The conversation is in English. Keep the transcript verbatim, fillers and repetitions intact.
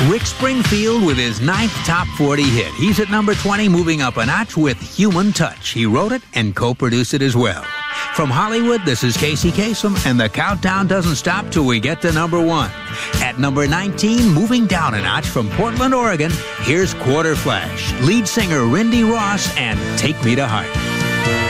Rick Springfield with his ninth top forty hit. He's at number twenty, moving up a notch with Human Touch. He wrote it and co-produced it as well. From Hollywood, this is Casey Kasem, and the countdown doesn't stop till we get to number one. At number nineteen, moving down a notch from Portland, Oregon, here's Quarter Flash, lead singer Rindy Ross, and Take Me to Heart.